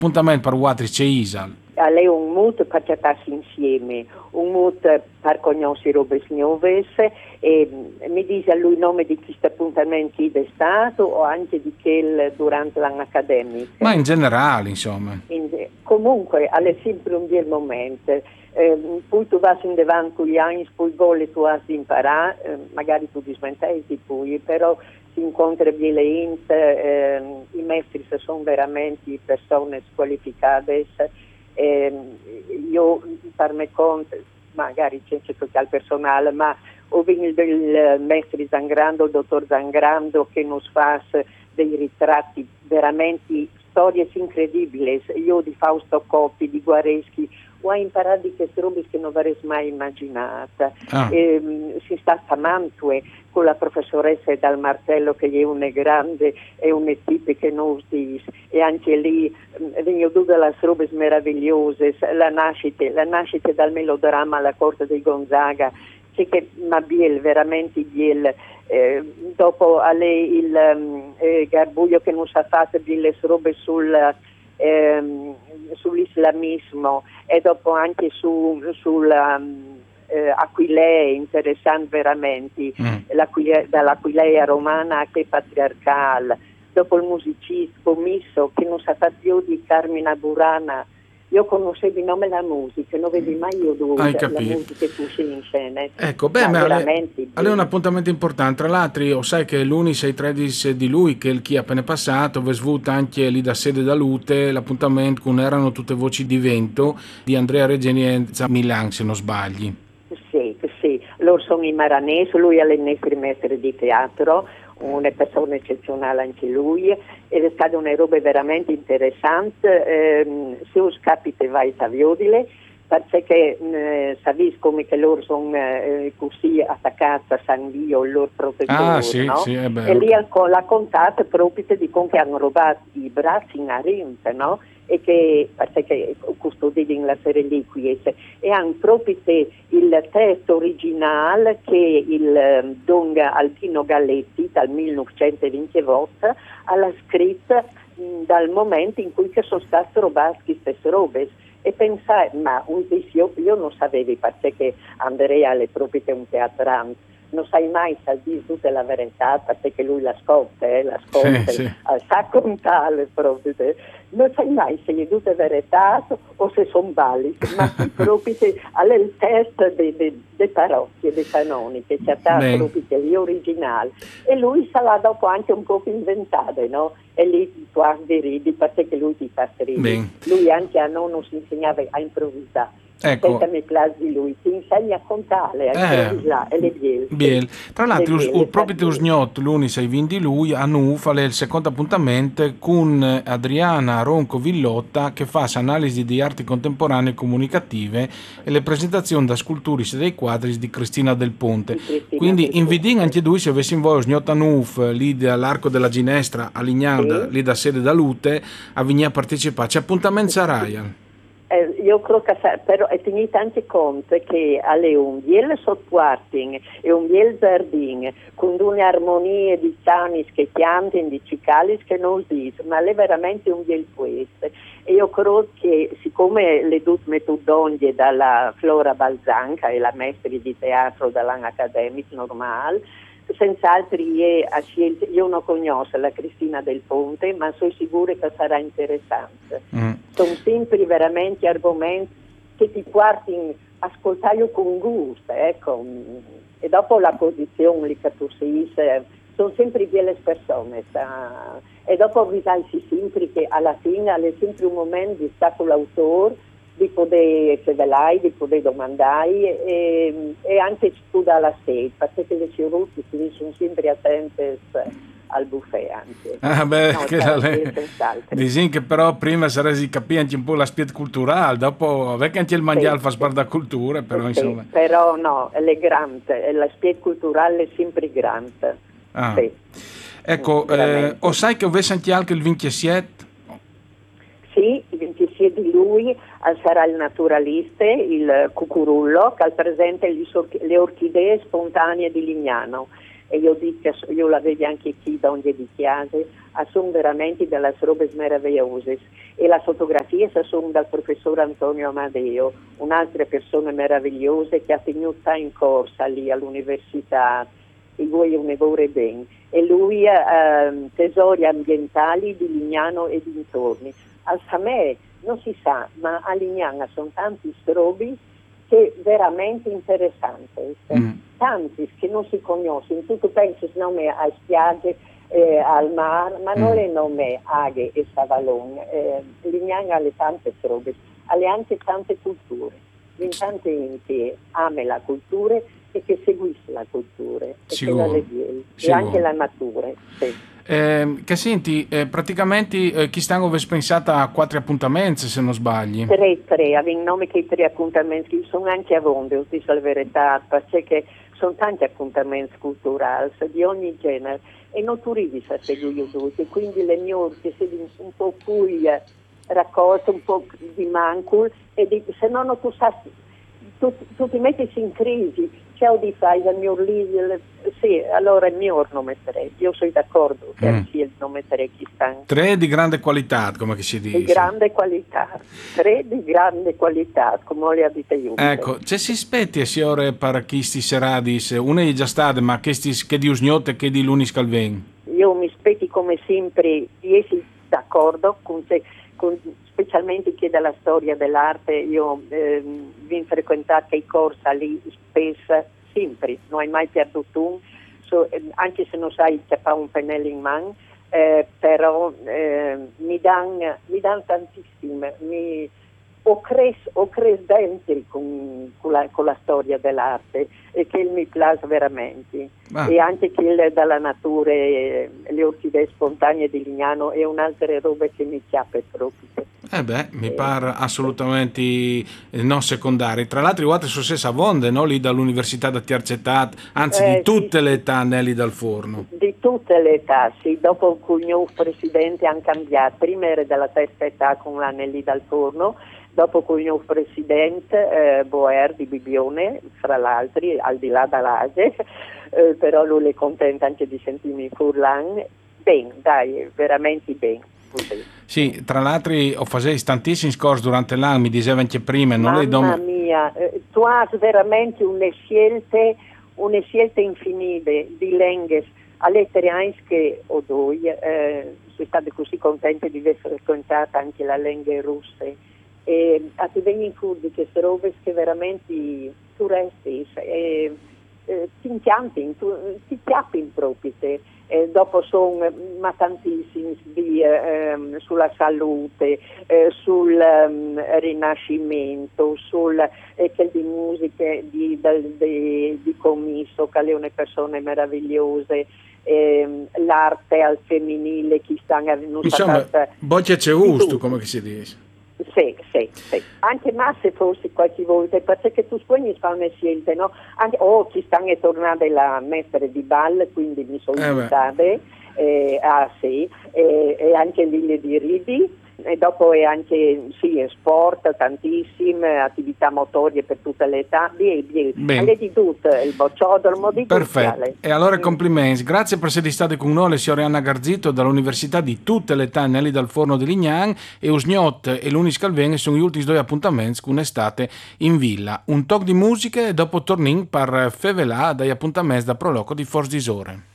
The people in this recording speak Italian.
appuntamento per Uatri c'è Isal. Lei un mood per citarsi insieme, un mood per conoscere robe nuove, e mi dice a lui il nome di questo appuntamento chi è stato o anche di che durante l'anno accademico. Ma in generale, insomma. Comunque, è sempre un bel momento. Poi tu vai in davanti con gli anni, poi vuole tu hai di imparare, magari tu dismentesti poi, però si incontra violente, i maestri sono veramente persone squalificate. Io per me conto, magari c'è tutto il personale, ma ho visto il maestro Zangrando, il dottor Zangrando, che nos fa dei ritratti veramente, storie incredibili. Io di Fausto Coppi, di Guareschi, ho imparato di queste robe che non avrei mai immaginata. Si sta a Mantue con la professoressa Dal Martello, che è una grande e una tipe che non dice, e anche lì vengono tutte le robe meravigliose, la nascita dal melodramma alla corte di Gonzaga, che ma biel, veramente biel. Dopo a lei il Garbuglio che non sa fatto delle robe sull'islamismo, e dopo anche sulla Aquilea, interessante veramente, dall'Aquilea romana che è patriarcale. Dopo il musicista commisso che non sa fatto più di Carmina Burana. Io conoscevo il nome della musica, non vedi mai io dove la musica che tu sei in scena. Ecco, beh, ma è un appuntamento importante. Tra l'altro, sai che l'11-13 di lui, che il chi ha appena passato, vi svuta anche lì da sede da Lute, l'appuntamento con erano tutte voci di vento di Andrea Regeni e Milan, se non sbagli. Sì, loro sono i maranesi, lui è l'ennesimo maestro di teatro, una persona eccezionale anche lui, ed è stata una roba veramente interessante. Se us capite vai a Viodile, perché sapete come che loro sono così attaccati a San Dio, il loro protettore, sì, no? Sì, e lì la contate proprio di come hanno rubato i bracci in Arinta, no? E che perché custodivano la reliquie, e hanno proprio il testo originale che il Don Albino Galletti dal 1928 ha scritto dal momento in cui che sono state rubate queste robe. E pensare, ma io non sapevo perché Andrea è proprio un teatrante, non sai mai se dice tutta la verità, perché lui l'ascolta, sì. sa contare proprio. Non sai mai se è tutta verità o se sono balli, ma proprio è il testo delle parrocchie, dei canoni, che c'è proprio gli originali. E lui se l'ha dopo anche un po' inventato, no? E lì tu hai dei ridi, perché lui ti fa ridere. Lui anche a noi non si insegnava a improvvisare. Ecco. Mi piace di lui, ti insegna a contare, a improvvisare, e le biel. Tra l'altro, proprio tu sgnot l'11 di lui a Nufa il secondo appuntamento con Adriana Ronco Villotta, che fa analisi di arti contemporanee comunicative e le presentazioni da sculturisti dei quadri di Cristina Del Ponte. Quindi invidi anche due, se avessimo voi sgnot a Nuf lì all'Arco della Ginestra a Lignano, lì da sede da Lute, a Vigna partecipare. C'è appuntamento Saraia. Io credo che però è tenuto anche conto che alle un biel sottwarting e un biel giardino con una armonia di canis che chiantano, di cicalis che non dice, ma è veramente un biel questo. E io credo che siccome le due metodologie dalla Flora Balzanca e la maestri di teatro dall'anno accademico normale, senz'altro io non conosco la Cristina Del Ponte, ma sono sicura che sarà interessante. Sono sempre veramente argomenti che ti guardi ascoltare con gusto, ecco. E dopo la posizione lì che tu sei, sono sempre belle persone. E dopo vi sai sempre che alla fine è sempre un momento di stare con l'autore, di poter chiedere, di poter domandare e anche studiare la sede, perché le ciruti sono sempre attente al buffet anche. Dici che però prima saresti capire anche un po' l'aspetto culturale, dopo che anche il mangiare fa parte da cultura, però insomma. Però no, è grande, l'aspetto culturale è sempre grande. Ecco, o sai che avessi anche il 27? Sì, il 27 di lui sarà il naturalista, il cucurullo, che presenta le orchidee spontanee di Lignano. E io dico, io la vedo anche qui da onde di chiase, sono veramente delle robe meravigliose. e le fotografie sono dal professor Antonio Amadeo, un'altra persona meravigliosa che ha tenuto in corsa lì all'università, e lui ne vorrei bene, e lui tesori ambientali di Lignano e dintorni. A me non si sa, ma a Lignano sono tanti strobi che veramente interessanti, tanti che non si conoscono. Tu pensi nome a spiagge, al mare, ma non le nome Aghe e Savalone. Lignano ha le tante strobi, ha anche tante culture, in tante enti ama la cultura e che seguisce la cultura e anche la natura. Sì. Che senti, praticamente chi stanno pensata a 4 appuntamenti se non sbagli? Tre, avevo nome che 3 appuntamenti, sono anche a Vonde, dico la verità, perché sono tanti appuntamenti culturali di ogni genere e non turisti a seguire tutti, quindi le mie che si un po' più raccolte, un po' di mancul e se no tu sai, tu ti metti in crisi, ciao di fai il mio sì, allora il mio non metterei, io sono d'accordo che non metterei chi sta. 3 di grande qualità, come si dice. Di grande qualità, 3 di grande qualità, come le avete io. Ecco, c'è si aspetti signore per chi sti seradis, una è già stata, ma che di usgnotte che di lunis calven? Io mi aspetti come sempre, io sono d'accordo specialmente chi è della storia dell'arte, io vi frequentate i corsi lì spesso, sempre, non hai mai perduto un, anche se non sai che fa un pennello in mano, però mi danno tantissimo, ho cres dentro con la storia dell'arte e che mi piace veramente. E anche che dalla natura, le orchidee spontanee di Lignano è un'altra roba che mi chiappe proprio. Mi pare assolutamente non secondari. Tra l'altro, guardate su Sessa Vonde, no? Lì dall'Università da Tercetat, anzi di tutte le età lì dal forno. Di tutte le età, sì. Dopo il mio presidente hanno cambiato. Prima era della terza età con l'Anelli dal forno, dopo con il mio presidente Boer di Bibione, fra l'altro, al di là dall'Age, però lui è contento anche di sentirmi furlan. Bene, dai, veramente bene. Sì, tra l'altro ho fatto tantissimi corsi durante l'anno, mi diceva anche prima. Mamma mia, tu hai veramente una scelta infinite di lingue, a lettere che ho due, sono stata così contenta di aver frequentato anche la lingua russa e a ti vengono in curdi che sono robe che veramente tu resti ti incanti, ti chiappi proprio te. Dopo sono ma tantissimi sulla salute, sul rinascimento, che di musiche di Commisso, che è una persona meravigliosa, l'arte al femminile, chi sta insomma, boccia c'è gusto, come si dice. Sì. Anche ma se fossi qualche volta, perché tu spogni fa una scelta, no? Anche, ci stanno tornando la maestra di ball, quindi mi sono aiutate, sì, e anche l'Ille di Ridi, e dopo è anche sport, tantissime attività motorie per tutte le età, alle di tutto, il bocciodromo di perfetto. E allora complimenti, grazie per essere stati con noi, signora Anna Garzito dall'Università di tutte le età Nelli dal Forno di Lignan e Usgnot e Lunis Calven sono gli ultimi 2 appuntamenti con estate in villa, un talk di musica e dopo tornin per fevelà dagli appuntamenti da Proloco di Forza d'Isore.